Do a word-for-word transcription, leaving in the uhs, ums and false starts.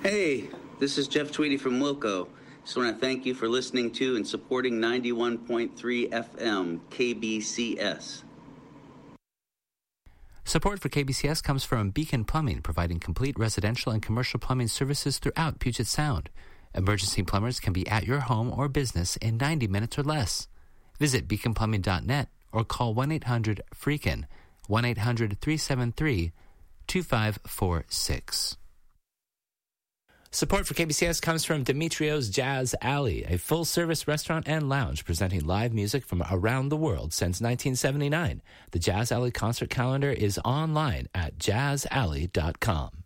Hey, this is Jeff Tweedy from Wilco. Just want to thank you for listening to and supporting ninety-one point three F M K B C S. Support for K B C S comes from Beacon Plumbing, providing complete residential and commercial plumbing services throughout Puget Sound. Emergency plumbers can be at your home or business in ninety minutes or less. Visit beacon plumbing dot net or call one eight hundred freakin', one eight hundred three seven three two five four six. Support for K B C S comes from Demetrio's Jazz Alley, a full-service restaurant and lounge presenting live music from around the world since nineteen seventy-nine. The Jazz Alley concert calendar is online at jazz alley dot com.